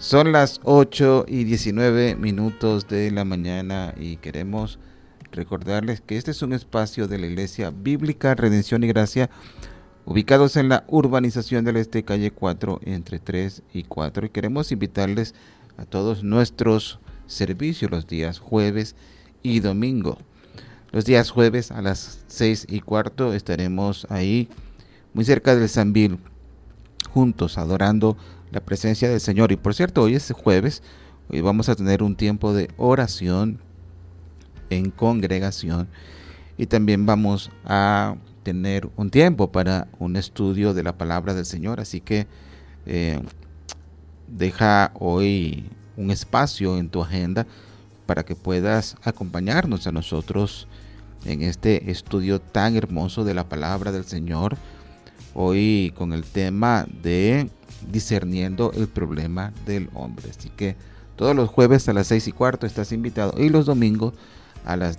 Son las 8:19 de la mañana y queremos recordarles que este es un espacio de la Iglesia Bíblica Redención y Gracia, ubicados en la urbanización del Este, calle 4, entre 3 y 4. Y queremos invitarles a todos nuestros servicios los días jueves y domingo. Los días jueves a las 6:15 estaremos ahí, muy cerca del Sambil, juntos adorando la presencia del Señor. Y por cierto, hoy es jueves, hoy vamos a tener un tiempo de oración en congregación y también vamos a tener un tiempo para un estudio de la palabra del Señor. Así que deja hoy un espacio en tu agenda para que puedas acompañarnos a nosotros en este estudio tan hermoso de la palabra del Señor. Hoy con el tema de discerniendo el problema del hombre. Así que todos los jueves a las 6:15 estás invitado, y los domingos a las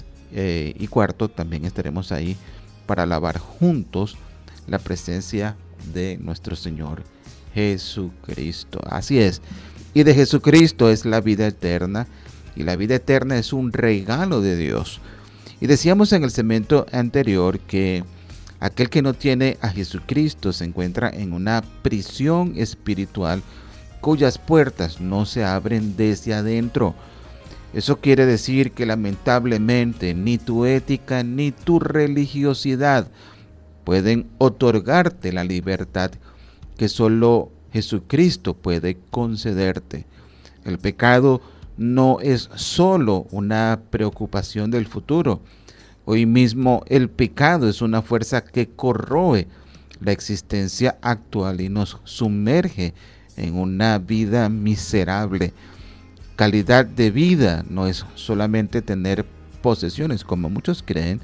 10:15 también estaremos ahí para alabar juntos la presencia de nuestro Señor Jesucristo. Así es, y de Jesucristo es la vida eterna, y la vida eterna es un regalo de Dios. Y decíamos en el segmento anterior que aquel que no tiene a Jesucristo se encuentra en una prisión espiritual cuyas puertas no se abren desde adentro. Eso quiere decir que lamentablemente ni tu ética ni tu religiosidad pueden otorgarte la libertad que solo Jesucristo puede concederte. El pecado no es solo una preocupación del futuro. Hoy mismo el pecado es una fuerza que corroe la existencia actual y nos sumerge en una vida miserable. Calidad de vida no es solamente tener posesiones, como muchos creen,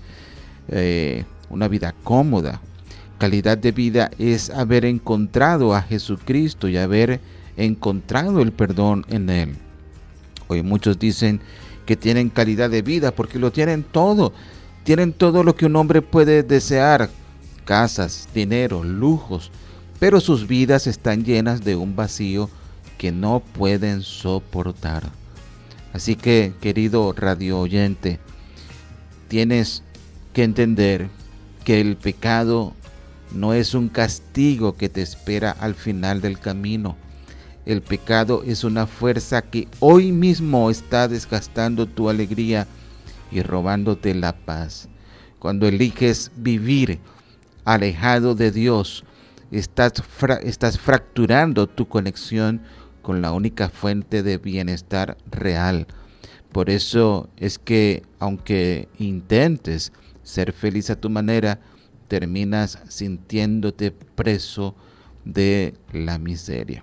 una vida cómoda. Calidad de vida es haber encontrado a Jesucristo y haber encontrado el perdón en Él. Hoy muchos dicen que tienen calidad de vida porque lo tienen todo. Tienen todo lo que un hombre puede desear: casas, dinero, lujos, pero sus vidas están llenas de un vacío que no pueden soportar. Así que, querido radio oyente, tienes que entender que el pecado no es un castigo que te espera al final del camino. El pecado es una fuerza que hoy mismo está desgastando tu alegría y robándote la paz. Cuando eliges vivir alejado de Dios, estás fracturando tu conexión con la única fuente de bienestar real. Por eso es que, aunque intentes ser feliz a tu manera, terminas sintiéndote preso de la miseria.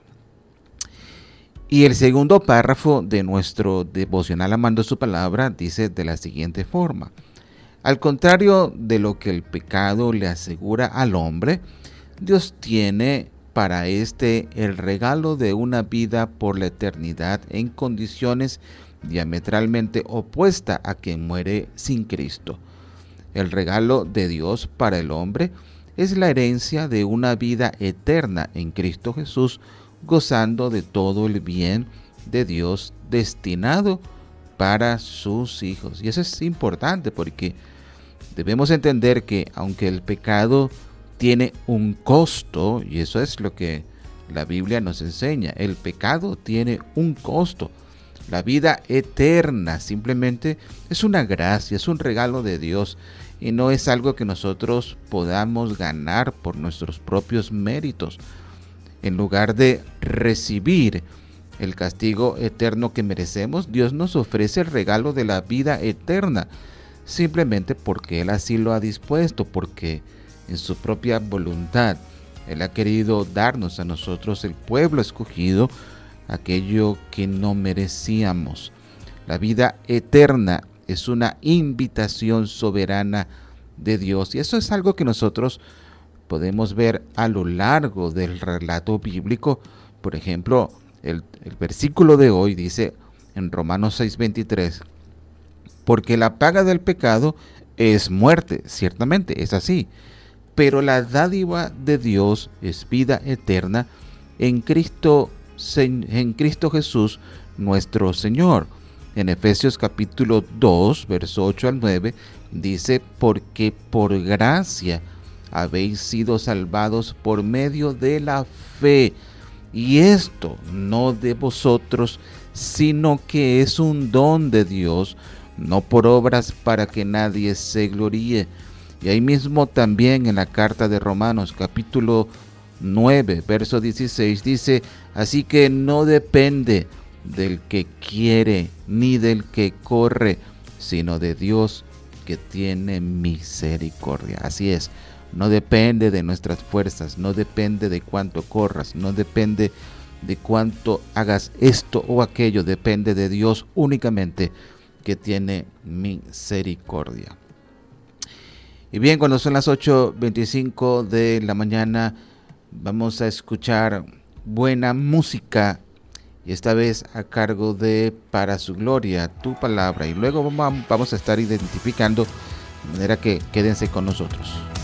Y el segundo párrafo de nuestro devocional Amando su Palabra dice de la siguiente forma: al contrario de lo que el pecado le asegura al hombre, Dios tiene para éste el regalo de una vida por la eternidad en condiciones diametralmente opuestas a quien muere sin Cristo. El regalo de Dios para el hombre es la herencia de una vida eterna en Cristo Jesús, gozando de todo el bien de Dios destinado para sus hijos. Y eso es importante porque debemos entender que aunque el pecado tiene un costo, y eso es lo que la Biblia nos enseña, el pecado tiene un costo. La vida eterna simplemente es una gracia, es un regalo de Dios y no es algo que nosotros podamos ganar por nuestros propios méritos. En lugar de recibir el castigo eterno que merecemos, Dios nos ofrece el regalo de la vida eterna, simplemente porque Él así lo ha dispuesto, porque en su propia voluntad Él ha querido darnos a nosotros, el pueblo escogido, aquello que no merecíamos. La vida eterna es una invitación soberana de Dios, y eso es algo que nosotros podemos ver a lo largo del relato bíblico. Por ejemplo, el versículo de hoy dice en Romanos 6:23, porque la paga del pecado es muerte. Ciertamente es así, pero la dádiva de Dios es vida eterna en Cristo en Cristo Jesús nuestro Señor. En Efesios capítulo 2, verso 8 al 9, dice: porque por gracia habéis sido salvados por medio de la fe, y esto no de vosotros, sino que es un don de Dios, no por obras, para que nadie se gloríe. Y ahí mismo también en la carta de Romanos capítulo 9, verso 16 dice: así que no depende del que quiere ni del que corre, sino de Dios que tiene misericordia. Así es, no depende de nuestras fuerzas, no depende de cuánto corras, no depende de cuánto hagas esto o aquello, depende de Dios únicamente, que tiene misericordia. Y bien, cuando son las 8:25 de la mañana, vamos a escuchar buena música, y esta vez a cargo de Para su Gloria, tu palabra. Y luego vamos a estar identificando, de manera que quédense con nosotros.